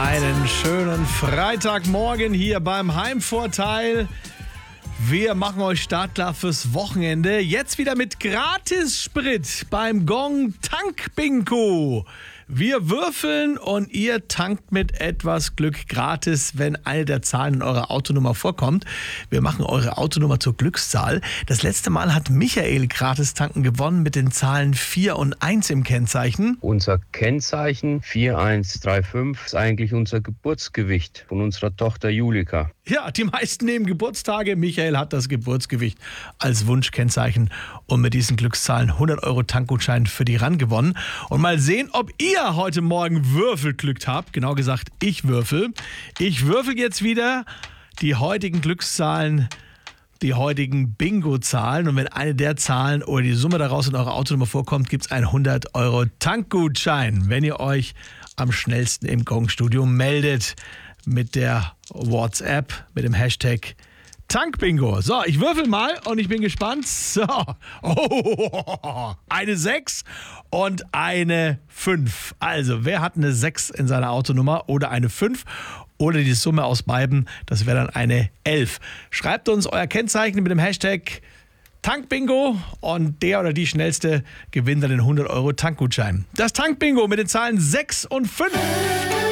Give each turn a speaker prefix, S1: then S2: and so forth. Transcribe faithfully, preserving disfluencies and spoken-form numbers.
S1: Einen schönen Freitagmorgen hier beim Heimvorteil. Wir machen euch startklar fürs Wochenende. Jetzt wieder mit Gratis-Sprit beim Gong Tank Bingo. Wir würfeln und ihr tankt mit etwas Glück gratis, wenn eine der Zahlen in eurer Autonummer vorkommt. Wir machen eure Autonummer zur Glückszahl. Das letzte Mal hat Michael gratis tanken gewonnen mit den Zahlen vier und eins im Kennzeichen.
S2: Unser Kennzeichen vier eins drei fünf ist eigentlich unser Geburtsgewicht von unserer Tochter Julika.
S1: Ja, die meisten nehmen Geburtstage. Michael hat das Geburtsgewicht als Wunschkennzeichen und mit diesen Glückszahlen hundert Euro Tankgutschein für die R A N gewonnen. Und mal sehen, ob ihr heute Morgen Würfelglück habt. Genau gesagt, ich würfel. Ich würfel jetzt wieder die heutigen Glückszahlen, die heutigen Bingo-Zahlen. Und wenn eine der Zahlen oder die Summe daraus in eurer Autonummer vorkommt, gibt es einen hundert Euro Tankgutschein, wenn ihr euch am schnellsten im Gong-Studio meldet. Mit der WhatsApp, mit dem Hashtag Tankbingo. So, ich würfel mal und ich bin gespannt. So, oh, eine sechs und eine fünf. Also, wer hat eine sechs in seiner Autonummer oder eine fünf oder die Summe aus beiden? Das wäre dann eine elf. Schreibt uns euer Kennzeichen mit dem Hashtag Tankbingo und der oder die schnellste gewinnt dann den hundert Euro Tankgutschein. Das Tankbingo mit den Zahlen sechs und fünf.